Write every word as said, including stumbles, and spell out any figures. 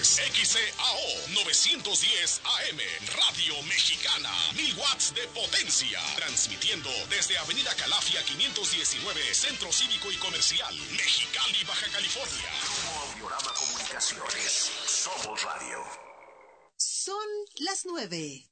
es X C A O novecientos diez A M, Radio Mexicana, mil watts de potencia, transmitiendo desde Avenida Calafia quinientos diecinueve, Centro Cívico y Comercial, Mexicali, Baja California. Audiorama Comunicaciones, somos radio. Son las nueve.